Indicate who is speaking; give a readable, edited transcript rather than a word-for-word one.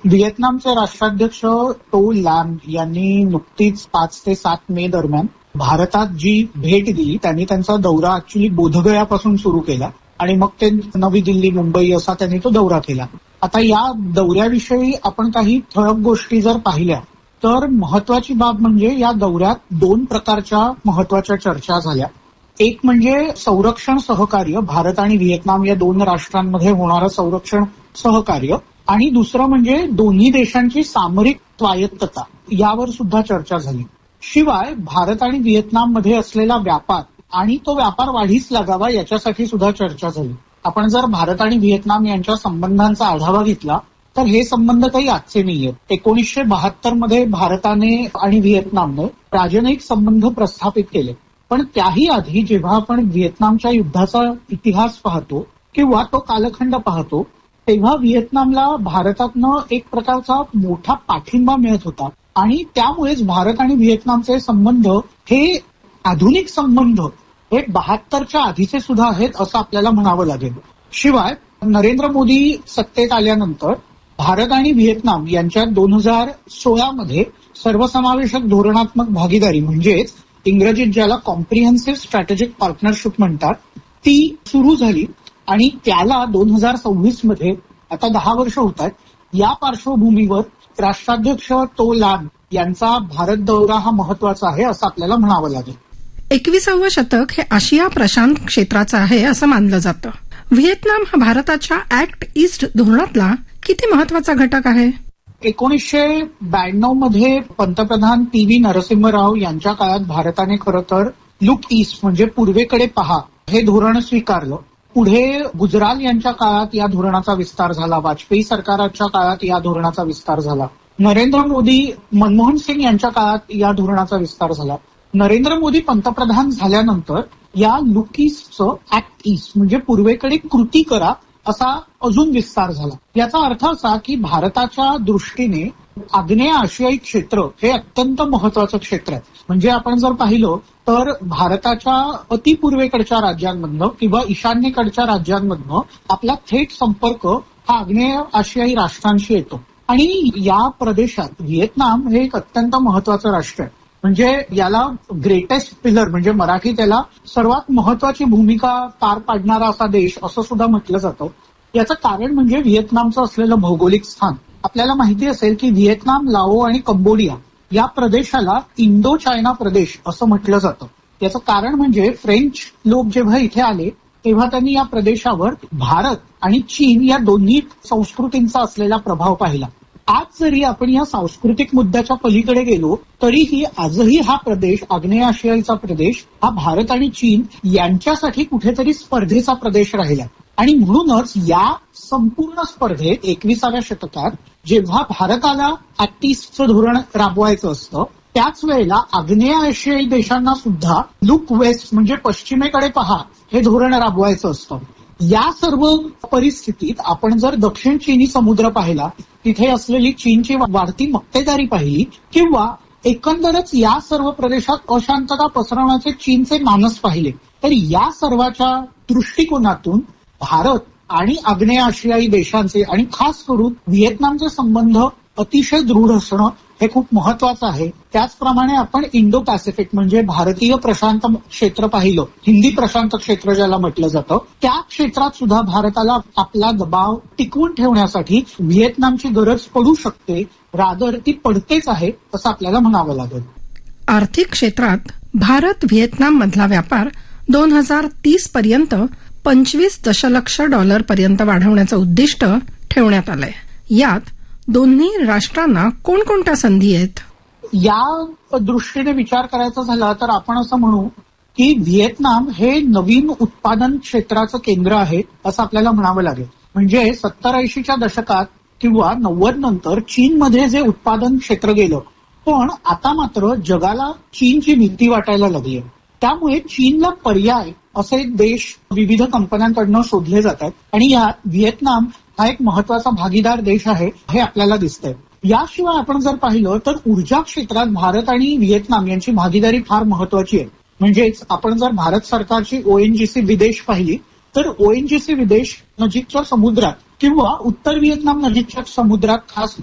Speaker 1: व्हिएतनामचे राष्ट्राध्यक्ष टो लॅम यांनी नुकतीच 5 ते 7 मे दरम्यान भारतात जी भेट दिली त्यांनी त्यांचा दौरा ऍक्च्युली बोधगयापासून सुरू केला आणि मग ते नवी दिल्ली, मुंबई असा त्यांनी तो दौरा केला. आता या दौऱ्याविषयी आपण काही ठळक गोष्टी जर पाहिल्या तर महत्वाची बाब म्हणजे या दौऱ्यात 2 प्रकारच्या महत्वाच्या चर्चा झाल्या. एक म्हणजे संरक्षण सहकार्य, भारत आणि व्हिएतनाम या 2 राष्ट्रांमध्ये होणारं संरक्षण सहकार्य, आणि दुसरं म्हणजे दोन्ही देशांची सामरिक स्वायत्तता यावर सुद्धा चर्चा झाली. शिवाय भारत आणि व्हिएतनाममध्ये असलेला व्यापार आणि तो व्यापार वाढीस लागावा याच्यासाठी सुद्धा चर्चा झाली. आपण जर भारत आणि व्हिएतनाम यांच्या संबंधांचा आढावा घेतला तर हे संबंध काही आजचे नाहीयेत. 1972 मध्ये भारताने आणि व्हिएतनामने राजनयिक संबंध प्रस्थापित केले. पण त्याही आधी जेव्हा आपण व्हिएतनामच्या युद्धाचा इतिहास पाहतो किंवा तो कालखंड पाहतो तेव्हा व्हिएतनामला भारतातनं एक प्रकारचा मोठा पाठिंबा मिळत होता आणि त्यामुळेच भारत आणि व्हिएतनामचे संबंध हे आधुनिक संबंध हे 72च्या आधीचे सुद्धा आहेत असं आपल्याला म्हणावं लागेल. शिवाय नरेंद्र मोदी सत्तेत आल्यानंतर भारत आणि व्हिएतनाम यांच्यात 2016 मध्ये सर्वसमावेशक धोरणात्मक भागीदारी म्हणजेच इंग्रजीत ज्याला कॉम्प्रिहेन्सिव्ह स्ट्रॅटेजिक पार्टनरशिप म्हणतात ती सुरू झाली आणि त्याला 2026 मध्ये आता 10 वर्ष होत आहेत. या पार्श्वभूमीवर राष्ट्राध्यक्ष टो लॅम यांचा भारत दौरा हा महत्वाचा आहे असं आपल्याला म्हणावं लागेल.
Speaker 2: 21वे शतक हे आशिया प्रशांत क्षेत्राचं आहे असं मानलं जातं. व्हिएतनाम हा भारताच्या ऍक्ट ईस्ट धोरणातला किती महत्वाचा घटक आहे?
Speaker 1: 1992 मध्ये पंतप्रधान पी.व्ही. नरसिंहराव यांच्या काळात भारताने खरं तर लुक ईस्ट म्हणजे पूर्वेकडे पहा हे धोरण स्वीकारलं. पुढे गुजराल यांच्या काळात या धोरणाचा विस्तार झाला. वाजपेयी सरकारच्या काळात या धोरणाचा विस्तार झाला. नरेंद्र मोदी, मनमोहन सिंग यांच्या काळात या धोरणाचा विस्तार झाला. नरेंद्र मोदी पंतप्रधान झाल्यानंतर या लुक ईस्टचं ऍक्ट ईस्ट म्हणजे पूर्वेकडे कृती करा असा अजून विस्तार झाला. याचा अर्थ असा की भारताच्या दृष्टीने आग्नेय आशियाई क्षेत्र हे अत्यंत महत्वाचं क्षेत्र आहे. म्हणजे आपण जर पाहिलं तर भारताच्या अतिपूर्वेकडच्या राज्यांमधनं किंवा ईशान्येकडच्या राज्यांमधनं आपला थेट संपर्क हा आग्नेय आशियाई राष्ट्रांशी येतो आणि या प्रदेशात व्हिएतनाम हे एक अत्यंत महत्वाचं राष्ट्र आहे. म्हणजे याला ग्रेटेस्ट पिलर म्हणजे मराठीत याला सर्वात महत्वाची भूमिका पार पाडणारा असा देश असं सुद्धा म्हटलं जातं. याचं कारण म्हणजे व्हिएतनामचं असलेलं भौगोलिक स्थान. आपल्याला माहिती असेल की व्हिएतनाम, लाओ आणि कंबोडिया या प्रदेशाला इंडो चायना प्रदेश असं म्हटलं जातं. याचं कारण म्हणजे फ्रेंच लोक जेव्हा इथे आले तेव्हा त्यांनी या प्रदेशावर भारत आणि चीन या दोन्ही संस्कृतींचा असलेला प्रभाव पाहिला. आज जरी आपण या सांस्कृतिक मुद्द्याच्या पलीकडे गेलो तरीही आजही हा प्रदेश, आग्नेय आशियाईचा प्रदेश, हा भारत आणि चीन यांच्यासाठी कुठेतरी स्पर्धेचा प्रदेश राहिला. आणि म्हणूनच या संपूर्ण स्पर्धेत 21व्या शतकात जेव्हा भारताला ऍक्ट ईस्टचं धोरण राबवायचं असतं त्याच वेळेला आग्नेय आशियाई देशांना सुद्धा लुक वेस्ट म्हणजे पश्चिमेकडे पहा हे धोरण राबवायचं असतं. या सर्व परिस्थितीत आपण जर दक्षिण चीनी समुद्र पाहिला, तिथे असलेली चीनची वाढती मक्तेदारी पाहिली किंवा एकंदरच या सर्व प्रदेशात अशांतता पसरवण्याचे चीनचे मानस पाहिले तर या सर्वाच्या दृष्टिकोनातून भारत आणि आग्नेय आशियाई देशांचे आणि खास करून व्हिएतनामचे संबंध अतिशय दृढ असणं हे खूप महत्वाचं आहे. त्याचप्रमाणे आपण इंडो पॅसिफिक म्हणजे भारतीय प्रशांत क्षेत्र पाहिलं, हिंदी प्रशांत क्षेत्र ज्याला म्हटलं जातं, त्या क्षेत्रात सुद्धा भारताला आपला दबाव टिकवून ठेवण्यासाठी व्हिएतनामची गरज पडू शकते. रादर ती पडतेच आहे असं आपल्याला म्हणावं लागेल.
Speaker 2: आर्थिक क्षेत्रात भारत व्हिएतनाम मधला व्यापार 2030 पर्यंत $25 दशलक्ष पर्यंत वाढवण्याचं उद्दिष्ट ठेवण्यात आलंय. यात दोन्ही राष्ट्रांना कोणकोणत्या संधी आहेत?
Speaker 1: या दृष्टीने विचार करायचा झाला तर आपण असं म्हणू की व्हिएतनाम हे नवीन उत्पादन क्षेत्राचं केंद्र आहे असं आपल्याला म्हणावं लागेल. म्हणजे 70-80च्या दशकात किंवा 90 नंतर चीनमध्ये जे उत्पादन क्षेत्र गेलं, पण आता मात्र जगाला चीनची भीती वाटायला लागली आहे. त्यामुळे चीनला पर्याय असे देश विविध कंपन्यांकडनं शोधले जातात आणि यात व्हिएतनाम हा एक महत्वाचा भागीदार देश आहे हे आपल्याला दिसतंय. याशिवाय आपण जर पाहिलं तर ऊर्जा क्षेत्रात भारत आणि व्हिएतनाम यांची भागीदारी फार महत्वाची आहे. म्हणजेच आपण जर भारत सरकारची ओएनजीसी विदेश पाहिली तर ओएनजीसी विदेश नजीकच्या समुद्रात किंवा उत्तर व्हिएतनाम नजीकच्या समुद्रात खास